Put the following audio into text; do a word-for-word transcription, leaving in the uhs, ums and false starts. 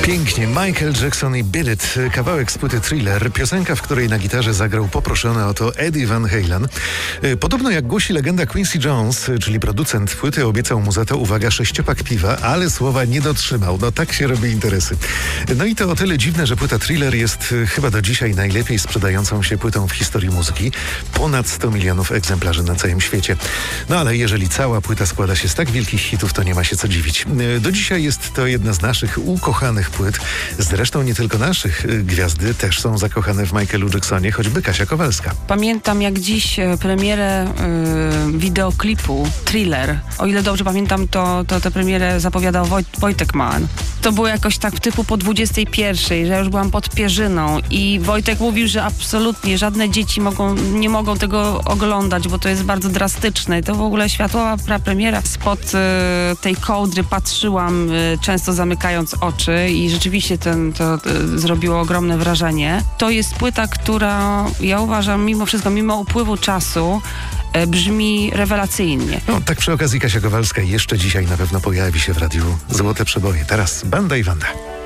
Pięknie. Michael Jackson i Beat It. Kawałek z płyty Thriller. Piosenka, w której na gitarze zagrał poproszony o to Eddie Van Halen. Podobno jak głosi legenda, Quincy Jones, czyli producent płyty, obiecał mu za to, uwaga, sześciopak piwa, ale słowa nie dotrzymał. No tak się robi interesy. No i to o tyle dziwne, że płyta Thriller jest chyba do dzisiaj najlepiej sprzedającą się płytą w historii muzyki. Ponad sto milionów egzemplarzy na całym świecie. No ale jeżeli cała płyta składa się z tak wielkich hitów, to nie ma się co dziwić. Do dzisiaj jest to jedna z naszych ukochanych płyt. Zresztą nie tylko naszych. Gwiazdy też są zakochane w Michaelu Jacksonie, choćby Kasia Kowalska. Pamiętam jak dziś premierę y, wideoklipu Thriller. O ile dobrze pamiętam, to, to tę premierę zapowiadał Woj, Wojtek Mann. To było jakoś tak typu po dwudziestej pierwszej, że ja już byłam pod pierzyną i Wojtek mówił, że absolutnie żadne dzieci mogą, nie mogą tego oglądać, bo to jest bardzo drastyczne. To w ogóle światłowa premiera. Spod y, tej kołdry patrzyłam, y, często zamykając oczy i rzeczywiście ten, to y, zrobiło ogromne wrażenie. To jest płyta, która ja uważam, mimo wszystko, mimo upływu czasu, y, brzmi rewelacyjnie. No, tak przy okazji Kasia Kowalska jeszcze dzisiaj na pewno pojawi się w radiu Złote Przeboje. Teraz Banda i Wanda.